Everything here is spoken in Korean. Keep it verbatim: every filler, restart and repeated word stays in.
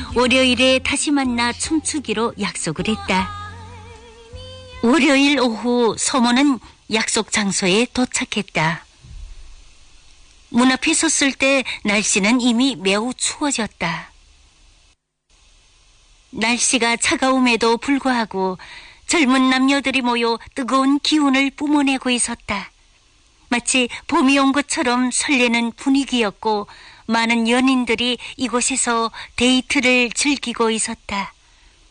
월요일에 다시 만나 춤추기로 약속을 했다. 월요일 오후 소모는 약속 장소에 도착했다. 문 앞에 섰을 때 날씨는 이미 매우 추워졌다. 날씨가 차가움에도 불구하고 젊은 남녀들이 모여 뜨거운 기운을 뿜어내고 있었다. 마치 봄이 온 것처럼 설레는 분위기였고 많은 연인들이 이곳에서 데이트를 즐기고 있었다.